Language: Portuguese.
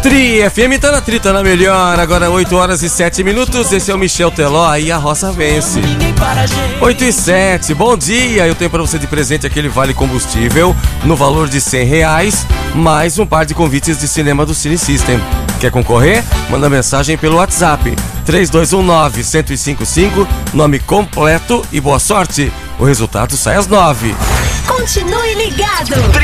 Tri FM tá na trita na melhor, agora 8 horas e 7 minutos, esse é o Michel Teló e a roça vence. 8 e 7, bom dia, eu tenho pra você de presente aquele vale combustível no valor de R$100, mais um par de convites de cinema do Cine System. Quer concorrer? Manda mensagem pelo WhatsApp 3219-1055, nome completo e boa sorte. O resultado sai às 9. Continue ligado.